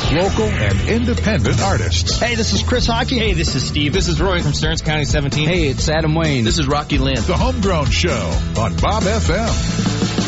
local, and independent artists. Hey, this is Chris Hockey. Hey, this is Steve. This is Roy from Stearns County 17. Hey, it's Adam Wayne. This is Rocky Lynn. The Homegrown Show on Bob FM.